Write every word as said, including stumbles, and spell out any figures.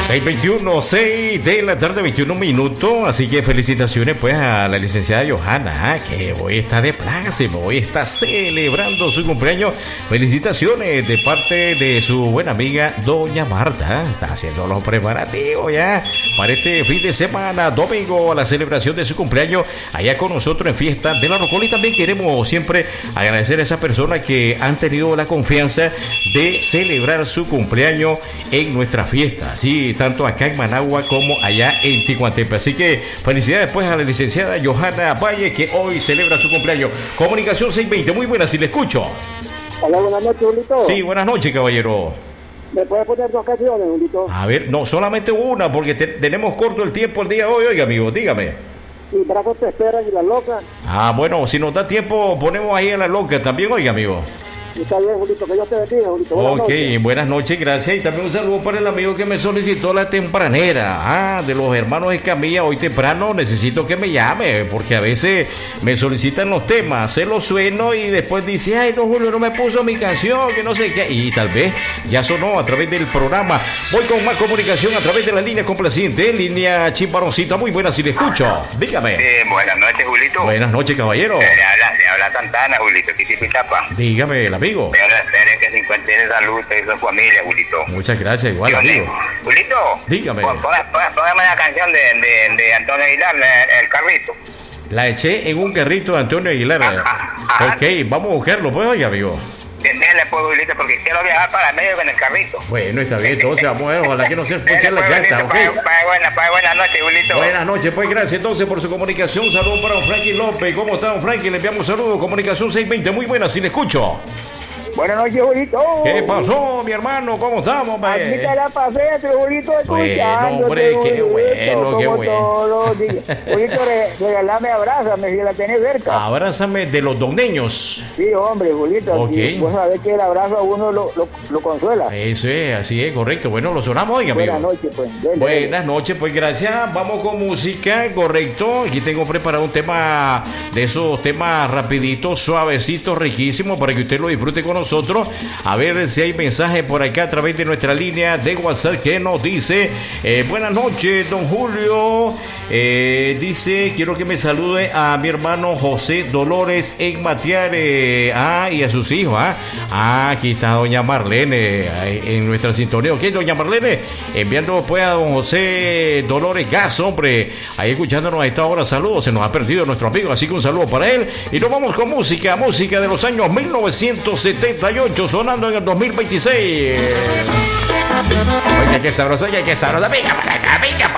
seis veintiuno, seis de la tarde, veintiún minutos. Así que felicitaciones pues a la licenciada Johanna, que hoy está de plácimo, hoy está celebrando su cumpleaños. Felicitaciones de parte de su buena amiga Doña Marta. Está haciendo los preparativos ya para este fin de semana, domingo, la celebración de su cumpleaños allá con nosotros en Fiesta de la Rocola. Y también queremos siempre agradecer a esas personas que han tenido la confianza de celebrar su cumpleaños en nuestra fiesta, así tanto acá en Managua como allá en Ticuantepe. Así que felicidades pues a la licenciada Johanna Valle, que hoy celebra su cumpleaños. Comunicación seiscientos veinte, muy buena, si le escucho. Hola, buenas noches, Julito. Sí, buenas noches, caballero. ¿Me puedes poner dos canciones, Julito? A ver, no, solamente una, porque te, tenemos corto el tiempo el día de hoy, oiga, amigo, dígame. Y Brazos te esperan y La Loca. Ah, bueno, si nos da tiempo, ponemos ahí a La Loca también, oiga, amigo. Está bien, Julito, que Dios te bendiga, Julito. Buenas ok, noches. Buenas noches, gracias. Y también un saludo para el amigo que me solicitó la tempranera. Ah, de los hermanos Escamilla, hoy temprano necesito que me llame, porque a veces me solicitan los temas, se los sueno y después dice, ay, don Julio no me puso mi canción, que no sé qué. Y tal vez ya sonó a través del programa. Voy con más comunicación a través de la línea complaciente, línea Chimbaroncita. Muy buena, si le escucho. Dígame. Eh, buenas noches, Julito. Buenas noches, caballero. Le habla, le habla Santana, Julito, Quisipitapa. Dígame, el amigo. Esperen que se encuentren en salud y su familia, Julito. Muchas gracias, igual, Yo, amigo. Julito, dígame. Póngame, póngame la canción de, de, de Antonio Aguilar, el, el carrito. La eché en un carrito de Antonio Aguilar. Ajá, ajá. Ok, vamos a buscarlo, pues, oye, amigo. Denle, pues, Julito, porque quiero viajar para medio con el carrito. Bueno, está bien, entonces vamos a ver, ojalá que no se escuchen Denle, las pues, llantas, Julito, ¿ok? pa- pa- buena, pa- buenas noches, Julito. Buenas noches, pues gracias entonces por su comunicación. Saludos para don Frankie López. ¿Cómo está, don Frankie? Le enviamos saludos. Comunicación seiscientos veinte, muy buena, si le escucho. Buenas noches, Julito. ¿Qué pasó, mi hermano? ¿Cómo estamos, Aquí pe? te la pasé, Julito, Bueno, escuchándote, hombre, qué Julito, bueno, qué como bueno. todos los días. Julito, re- regalame, abrázame si la tenés cerca. Abrázame de los doneños. Sí, hombre, Julito. Ok. Aquí, vos sabés que el abrazo a uno lo, lo, lo consuela. Eso es, así es, correcto. Bueno, lo sonamos, oiga, amigo. Buenas noches, pues. Dele, Buenas dele. noches, pues gracias. Vamos con música, correcto. Aquí tengo preparado un tema de esos temas rapiditos, suavecitos, riquísimos, para que usted lo disfrute con nosotros. A ver si hay mensaje por acá a través de nuestra línea de WhatsApp que nos dice, eh, buenas noches, don Julio. Eh, dice, quiero que me salude a mi hermano José Dolores en Matiare. Ah, y a sus hijos. Ah, ah aquí está doña Marlene ahí en nuestra sintonía. Ok, doña Marlene, enviando pues a don José Dolores Gas, hombre, ahí escuchándonos a esta hora. Saludos, se nos ha perdido nuestro amigo, así que un saludo para él. Y nos vamos con música, música de los años mil novecientos setenta y ocho, sonando en el dos mil veintiséis. Oye, qué sabroso, oye, qué sabroso. Venga para acá, venga para